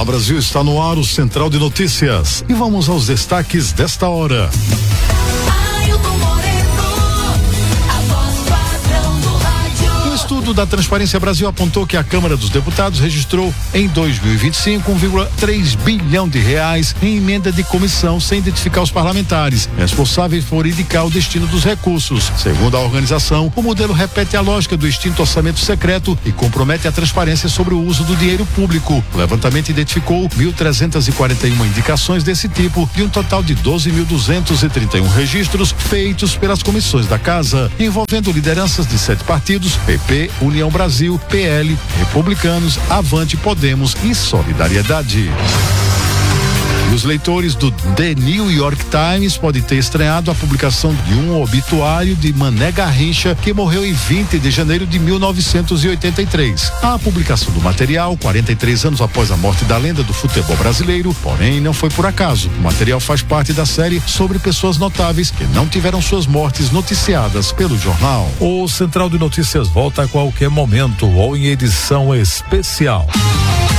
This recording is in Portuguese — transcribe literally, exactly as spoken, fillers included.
Brasil, está no ar o Central de Notícias. E vamos aos destaques desta hora. O estudo da Transparência Brasil apontou que a Câmara dos Deputados registrou em dois mil e vinte e cinco um vírgula três bilhão de reais em emenda de comissão sem identificar os parlamentares responsáveis por indicar o destino dos recursos. Segundo a organização, o modelo repete a lógica do extinto orçamento secreto e compromete a transparência sobre o uso do dinheiro público. O levantamento identificou mil trezentas e quarenta e uma indicações desse tipo, de um total de doze mil duzentos e trinta e um registros feitos pelas comissões da Casa, envolvendo lideranças de sete partidos: P P, União Brasil, P L, Republicanos, Avante, Podemos e Solidariedade. E os leitores do The New York Times podem ter estreado a publicação de um obituário de Mané Garrincha, que morreu em vinte de janeiro de mil novecentos e oitenta e três. A publicação do material, quarenta e três anos após a morte da lenda do futebol brasileiro, porém não foi por acaso. O material faz parte da série sobre pessoas notáveis que não tiveram suas mortes noticiadas pelo jornal. O Central de Notícias volta a qualquer momento ou em edição especial.